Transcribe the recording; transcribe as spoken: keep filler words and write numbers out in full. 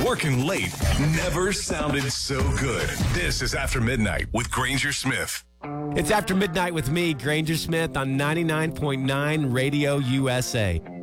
Working late never sounded so good. This is After Midnight with Granger Smith. It's After Midnight with me, Granger Smith, on ninety-nine point nine Radio U S A.